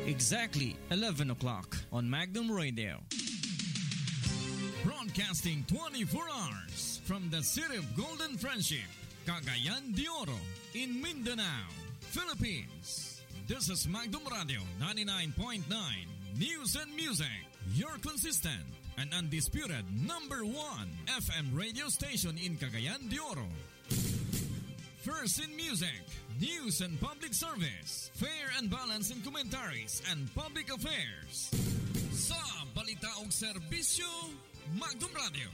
Exactly 11 o'clock on Magnum Radio. Broadcasting 24 hours from the city of Golden Friendship, Cagayan de Oro, in Mindanao, Philippines. This is Magnum Radio 99.9 News and Music, your consistent and undisputed number 1 FM radio station in Cagayan de Oro. First in music, news and public service, fair and balanced in commentaries and public affairs. Sa balita o serbisyo, Magnum Radio.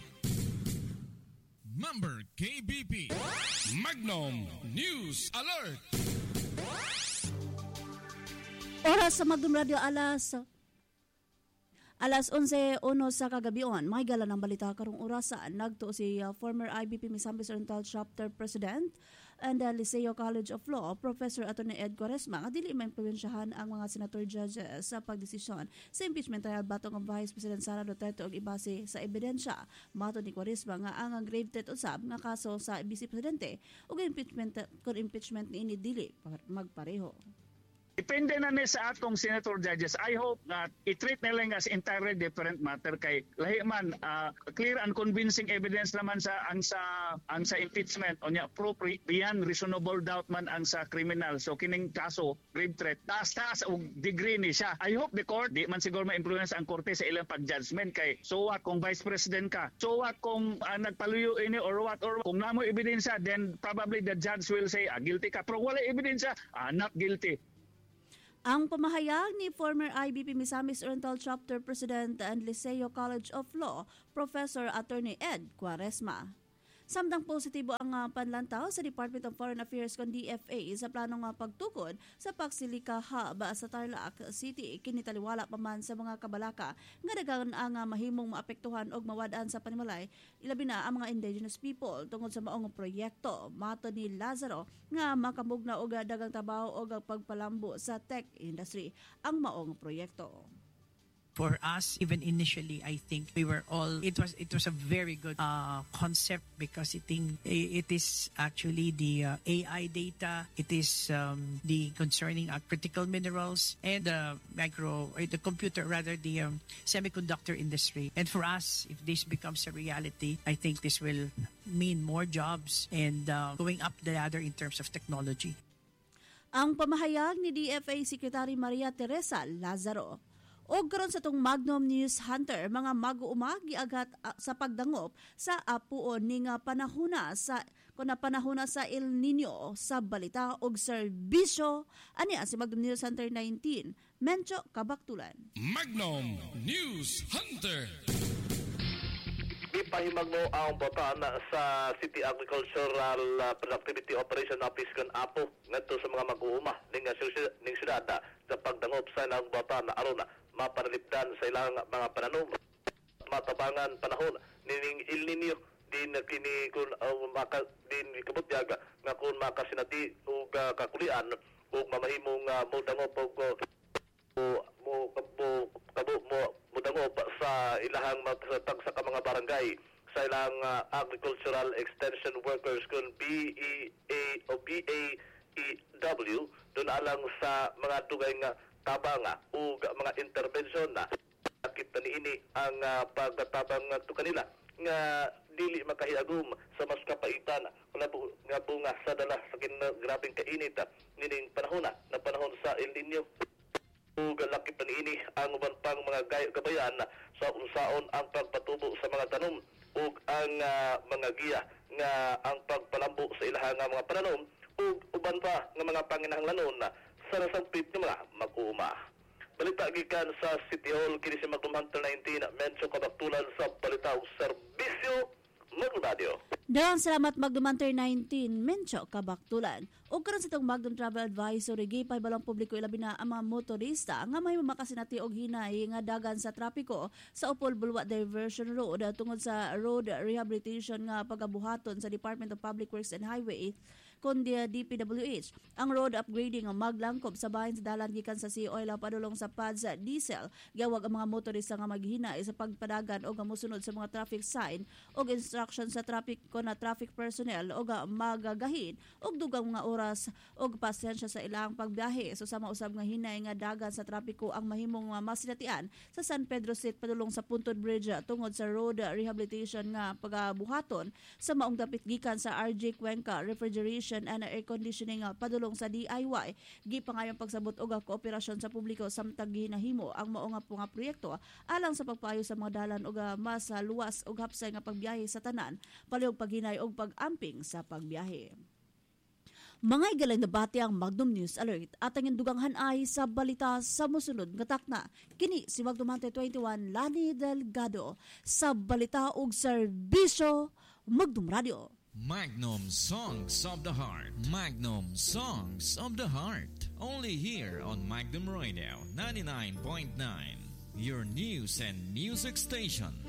Member KBP. Magnum News Alert. Oras sa Magnum Radio alas 11:01 sa kagabion. May gala ng balita karong orasan. Nagto si former IBP Misamis Oriental Chapter President and Liceo College of Law, Professor Atty. Ed Quaresma, nga dili maimpluwensyahan ang mga senator judges sa pagdesisyon sa impeachment trial batong ang Vice President Sara Duterte og ibase sa ebidensya. Mato ni Quaresma nga ang grave threat usab nga kaso sa Vice Presidente ug impeachment niini dili magpareho. Depende na ni sa atong senator judges. I hope that i-treat nila as entirely different matter kay lahi man clear and convincing evidence naman sa impeachment onya proof beyond reasonable doubt man ang sa criminal. So kining kaso grave threat taas og degree ni siya. I hope the court di man siguro ma-influence ang korte sa ilang pag-judgment kay so what kung vice president ka, so what kung nagpaluyo ini or what or kung namo ebidensya then probably the judge will say guilty ka pero wala ebidensya not guilty. Ang pamahayag ni former IBP Misamis Oriental Chapter President and Liceo College of Law, Professor Atty. Ed Quaresma. Samtang positibo ang panlantaw sa Department of Foreign Affairs kon DFA sa planong pagtukod sa Pagsilika Hub sa Tarlac City, kinitaliwala pa man sa mga kabalaka nga daghang ang mahimong maapektuhan og mawad-an sa panimalay, ilabi na ang mga indigenous people tungod sa maong proyekto. Mato ni Lazaro nga makamugna og daghang trabaho og pagpalambo sa tech industry ang maong proyekto. For us, even initially, I think we were all. It was a very good concept because it is actually the AI data. It is the concerning critical minerals and the semiconductor industry. And for us, if this becomes a reality, I think this will mean more jobs and going up the ladder in terms of technology. Ang pamahayag ni DFA Secretary Maria Teresa Lazaro. O karon sa tong Magnum News Hunter, mga mag-uuma giagat sa pagdangop sa apuon ning panahona sa El Nino sa balita og serbisyo. Ani si Magnum News Hunter 19, Mencho Kabaktulan. Magnum News Hunter. Ipahimag mo ang botaan sa City Agricultural Productivity Operation Office kan Apo ngadto sa mga mag-uuma ning syudad sa pagdangop sa ilang botaan aron mapanalipdan sa ilang mga pananom matabangan panahon ning El Nino din kini kun din kabutyaga nga kun makasinati og kakulian ug mamahimong modangop og mudangop sa ilahang matatag sa mga barangay sa ilang agricultural extension workers kun BEA o BAEW doon alang sa mga dugay nga tabang o mga intervention na nakita niini ang pagtabang to kanila nga dili makahiagum sa mas kapaitan nga bunga sa dala sa grabing kainit nining panahon na panahon sa El Nino ug lakip niini ang uban pang mga gabayan sa unsaon ang pagpatubo sa mga tanom ug ang mga giya nga ang pagpalambo sa ilahang mga pananom ug uban pa nga mga panginahanglanon sa nasampit ng mga mag-uuma. Balita gikan sa City Hall kini si Magnum Hunter 19 Mencho Kabaktulan sa balita ug serbisyo Magnum Radio. Daghang salamat Magnum Hunter 19 Mencho Kabaktulan. O karon sa itong Magnum Travel Advisory gipay balang publiko ilabi na ang mga motorista nga may makasinati og hinay nga dagan sa trapiko sa Upol Bulwa Diversion Road tungod sa road rehabilitation nga pagabuhaton sa Department of Public Works and Highway kundi DPWH. Ang road upgrading ang maglangkob sa bahin sa dalan gikan sa Sea Oil padulong sa pads sa diesel. Gawag ang mga motorista nga maghinay sa pagpadagan o musunod sa mga traffic sign o instruction sa traffic ko na traffic personnel o magagahin og dugang mga oras og pasensya sa ilang pagbiyahe. So sama usab nga hinay nga dagan sa trapiko ang mahimong masinatian sa San Pedro Street padulong sa Puntod Bridge tungod sa road rehabilitation nga pagabuhaton sa maong dapit gikan sa RJ Cuenca Refrigeration and Air Conditioning padulong sa DIY. Gipangayong pagsabot og kooperasyon sa publiko samtang ginahimo ang mao nga proyekto alang sa pagpayo sa mga dalan og mas luwas og hapsay nga pagbiyahe sa tanan, palihog paghinay og pag-amping sa pagbiyahe. Mga igalang nabati ang Magnum News Alert at ang induganghan ay sa balita sa musunod nga takna. Kini si Magnum Hunter 21 Lani Delgado sa balita ug serbisyo Magnum Radio. Magnum Songs of the Heart. Magnum Songs of the Heart. Only here on Magnum Radio 99.9. Your news and music station.